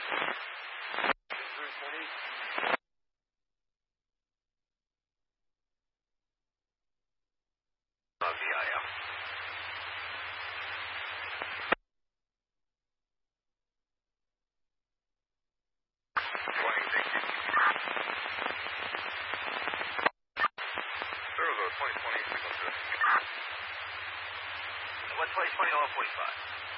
VIM. Flying, thank you. 00 2020, signal to us. What 2020 to 145?